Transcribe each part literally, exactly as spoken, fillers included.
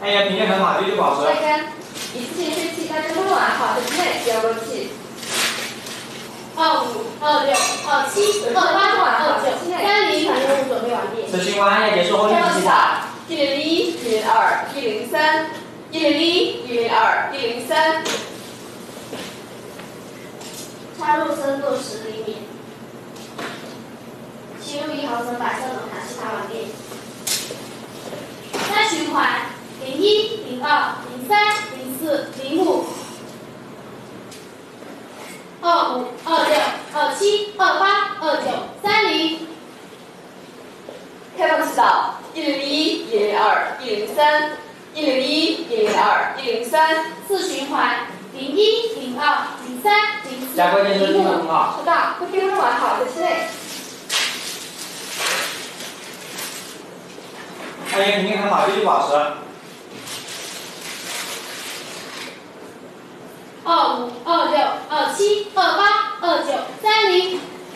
按压平均很好，继续保持。 再跟一次性吹气，在中空完好，在之内不要漏气。二五、二六、二七、二八、二九、三零，反任务准备完毕。 此循环按压结束后立即起打。 一零一、一零二、一零三、一零一、一零二、一零三。插入深度十厘米。吸入一毫升白色浓痰，吸插完毕。三循环：零一、零二、零三、零四、零五。二五、二六、二七、二八、二九、三零。开放指导：一零一、一零二、一零三、一零一、一零二、一零三。四循环：零一、零二、零三、零四、 加快电视机很好。 收到，会听众完好，在室内。 按压平均很好，继续保持。 二五、二六、二七、二八、二九、三零。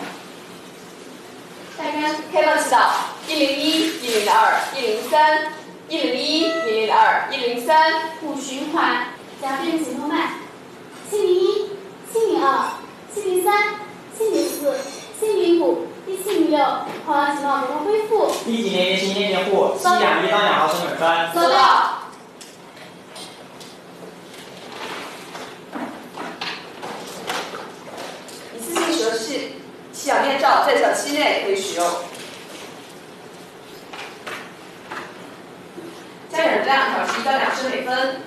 下面开放指导：一零一、一零二、一零三、一零一、一零二、一零三。五循环，加变形动脉：七零一、七零二、七零三、七零四、七零五、第七零六。好了，请到我们恢复。 一级连接心电监护，吸氧一到两毫升每分。 收到。一次性舌气吸氧面罩在小期内可以使用。加氧量调至一到两升每分。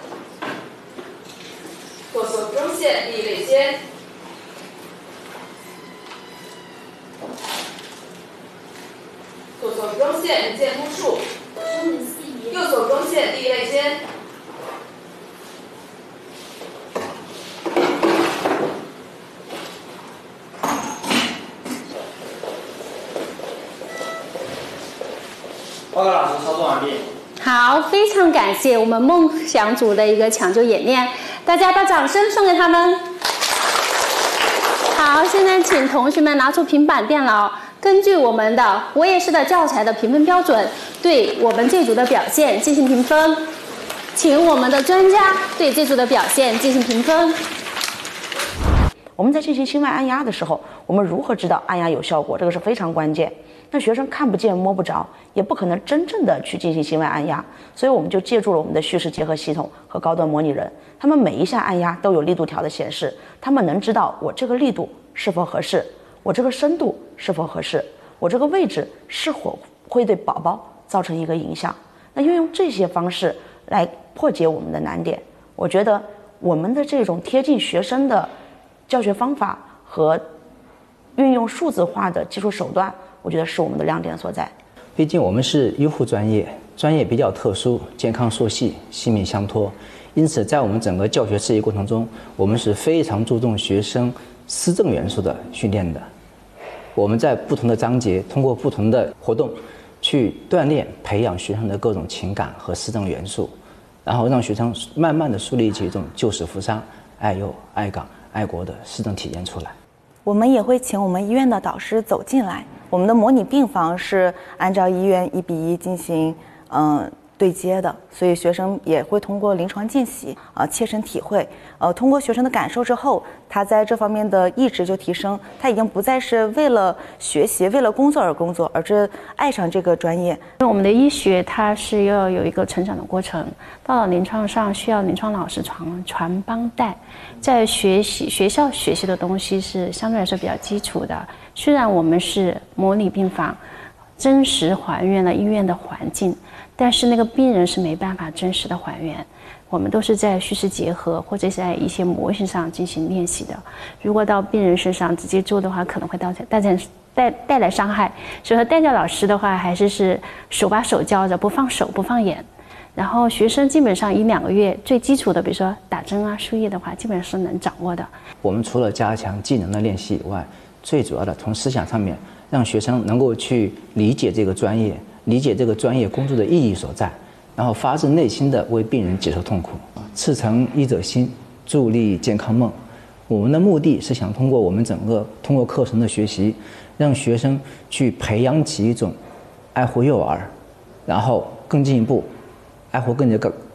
左手中线立肋间。左手中线一键呼出，右手中线立肋间。 报告老师，操作完毕。 好，非常感谢我们梦想组的一个抢救演练，大家把掌声送给他们。好，现在请同学们拿出平板电脑。根据我们的我也是的教材的评分标准，对我们这组的表现进行评分，请我们的专家对这组的表现进行评分。 我们在进行心外按压的时候，我们如何知道按压有效果？这个是非常关键。那学生看不见摸不着，也不可能真正的去进行心外按压，所以我们就借助了我们的虚实结合系统和高端模拟人，他们每一下按压都有力度条的显示，他们能知道我这个力度是否合适，我这个深度是否合适，我这个位置是否会对宝宝造成一个影响。那运用这些方式来破解我们的难点，我觉得我们的这种贴近学生的教学方法和运用数字化的技术手段，我觉得是我们的亮点所在。 毕竟我们是医护专业，专业比较特殊，健康溯系，性命相托，因此在我们整个教学事业过程中，我们是非常注重学生思政元素的训练的。我们在不同的章节，通过不同的活动去锻炼培养学生的各种情感和思政元素，然后让学生慢慢的树立起一种救死扶伤、爱幼爱港爱国的思政体验出来。 我们也会请我们医院的导师走进来，我们的模拟病房是按照医院一比一进行嗯对接的，所以学生也会通过临床见习啊、呃、切身体会，呃通过学生的感受之后，他在这方面的意志就提升，他已经不再是为了学习为了工作而工作，而是爱上这个专业。 我们的医学它是要有一个成长的过程，到了临床上需要临床老师传传帮带，在学习学校学习的东西是相对来说比较基础的，虽然我们是模拟病房，真实还原了医院的环境，但是那个病人是没办法真实的还原，我们都是在虚实结合或者是在一些模型上进行练习的。如果到病人身上直接做的话，可能会带带带带来伤害。所以说带教老师的话，还是是手把手教着，不放手不放眼。然后学生基本上一两个月最基础的，比如说打针啊、输液的话，基本上是能掌握的。 我们除了加强技能的练习以外，最主要的从思想上面让学生能够去理解这个专业，理解这个专业工作的意义所在，然后发自内心的为病人解除痛苦。赤诚医者心，助力健康梦。我们的目的是想通过我们整个通过课程的学习，让学生去培养起一种爱护幼儿，然后更进一步爱护更加更